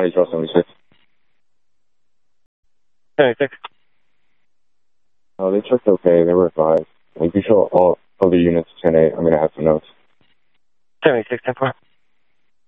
County Drill 76. 76. Oh, they checked okay. They were advised. If you show all other units 10-8, I'm going to have some notes. 76, 10-4.